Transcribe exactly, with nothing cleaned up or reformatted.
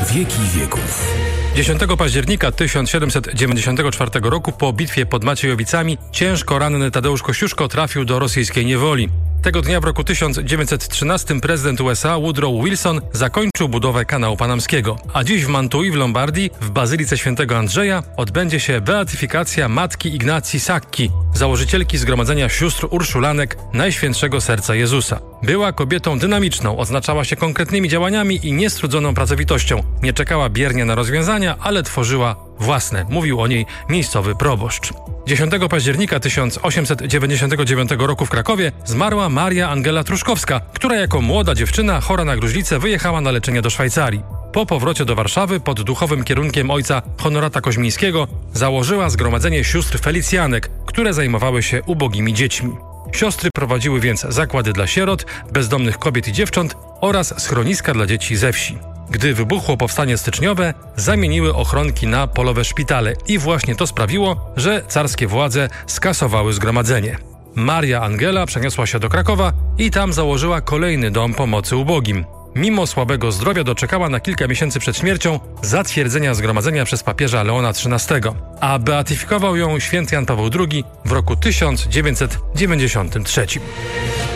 wieki wieków. dziesiątego października tysiąc siedemset dziewięćdziesiątego czwartego roku po bitwie pod Maciejowicami ciężko ranny Tadeusz Kościuszko trafił do rosyjskiej niewoli. Tego dnia w roku tysiąc dziewięćset trzynastym prezydent U S A Woodrow Wilson zakończył budowę kanału panamskiego. A dziś w Mantui w Lombardii, w Bazylice Świętego Andrzeja, odbędzie się beatyfikacja matki Ignacji Sacchi, założycielki Zgromadzenia Sióstr Urszulanek Najświętszego Serca Jezusa. Była kobietą dynamiczną, odznaczała się konkretnymi działaniami i niestrudzoną pracowitością. Nie czekała biernie na rozwiązania, ale tworzyła własne, mówił o niej miejscowy proboszcz. dziesiątego października tysiąc osiemset dziewięćdziesiątego dziewiątego roku w Krakowie zmarła Maria Angela Truszkowska, która jako młoda dziewczyna chora na gruźlicę wyjechała na leczenie do Szwajcarii. Po powrocie do Warszawy pod duchowym kierunkiem ojca Honorata Koźmińskiego założyła Zgromadzenie Sióstr Felicjanek, które zajmowały się ubogimi dziećmi. Siostry prowadziły więc zakłady dla sierot, bezdomnych kobiet i dziewcząt oraz schroniska dla dzieci ze wsi. Gdy wybuchło powstanie styczniowe, zamieniły ochronki na polowe szpitale i właśnie to sprawiło, że carskie władze skasowały zgromadzenie. Maria Angela przeniosła się do Krakowa i tam założyła kolejny dom pomocy ubogim. Mimo słabego zdrowia doczekała na kilka miesięcy przed śmiercią zatwierdzenia zgromadzenia przez papieża Leona trzynastego, a beatyfikował ją święty Jan Paweł drugi w roku tysiąc dziewięćset dziewięćdziesiątym trzecim.